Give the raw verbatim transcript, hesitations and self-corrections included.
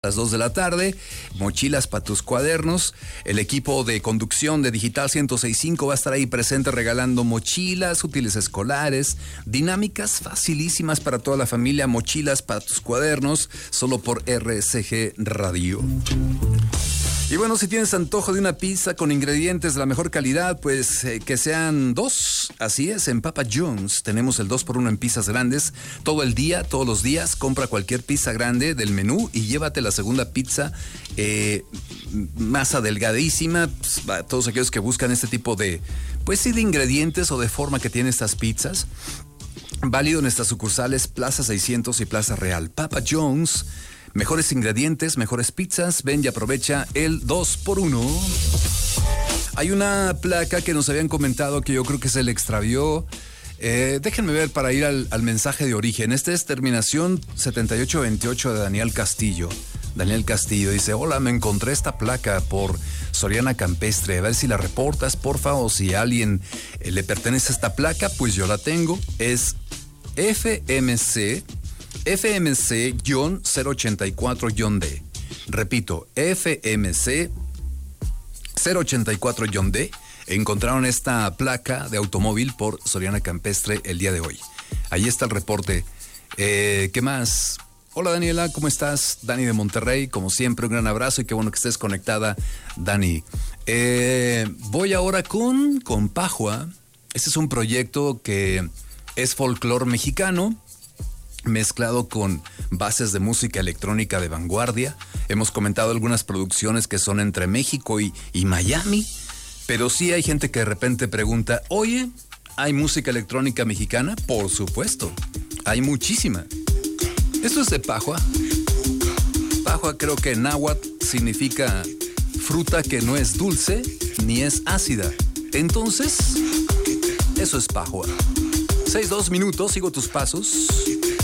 Las dos de la tarde, mochilas para tus cuadernos. El equipo de conducción de Digital ciento seis punto cinco va a estar ahí presente regalando mochilas, útiles escolares, dinámicas facilísimas para toda la familia, mochilas para tus cuadernos, solo por R S G Radio. Y bueno, si tienes antojo de una pizza con ingredientes de la mejor calidad, pues eh, que sean dos. Así es, en Papa John's tenemos el dos por uno en pizzas grandes. Todo el día, todos los días, compra cualquier pizza grande del menú y llévate la segunda pizza eh, masa delgadísima. Pues, para todos aquellos que buscan este tipo de, pues sí, de ingredientes o de forma que tienen estas pizzas. Válido en nuestras sucursales Plaza seiscientos y Plaza Real. Papa John's. Mejores ingredientes, mejores pizzas. Ven y aprovecha el dos por uno. Hay una placa que nos habían comentado que yo creo que se le extravió. Eh, déjenme ver para ir al, al mensaje de origen. Esta es terminación setenta y ocho veintiocho de Daniel Castillo. Daniel Castillo dice: hola, me encontré esta placa por Soriana Campestre. A ver si la reportas, porfa, o si a alguien eh, le pertenece esta placa, pues yo la tengo. Es F M C... F M C cero ochenta y cuatro D. Repito, F M C cero ochenta y cuatro D. Encontraron esta placa de automóvil por Soriana Campestre el día de hoy. Ahí está el reporte. Eh, ¿Qué más? Hola Daniela, ¿cómo estás? Dani de Monterrey, como siempre, un gran abrazo y qué bueno que estés conectada, Dani. Eh, voy ahora con, con Pajua. Este es un proyecto que es folclore mexicano, mezclado con bases de música electrónica de vanguardia. Hemos comentado algunas producciones que son entre México y, y Miami, pero sí hay gente que de repente pregunta: oye, ¿hay música electrónica mexicana? Por supuesto, hay muchísima. Esto es de Pajua. Pajua, creo que en náhuatl significa fruta que no es dulce ni es ácida. Entonces, eso es Pajua. Seis, dos minutos, sigo tus pasos.